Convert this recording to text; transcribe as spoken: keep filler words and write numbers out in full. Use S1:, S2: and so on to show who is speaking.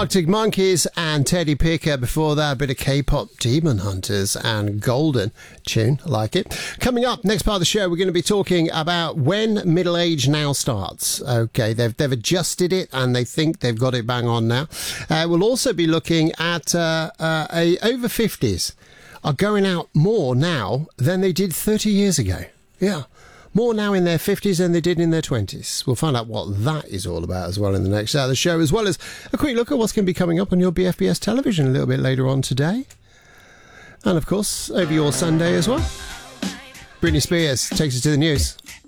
S1: Arctic Monkeys and Teddy Picker. Before that, a bit of K-pop, Demon Hunters and Golden. Tune, I like it. Coming up, next part of the show, we're going to be talking about when middle age now starts. Okay, they've they've adjusted it and they think they've got it bang on now. Uh, we'll also be looking at uh, uh, a over fifties are going out more now than they did thirty years ago. Yeah. More now in their fifties than they did in their twenties. We'll find out what that is all about as well in the next hour of the show, as well as a quick look at what's going to be coming up on your B F B S television a little bit later on today. And, of course, over your Sunday as well. Britney Spears takes us to the news.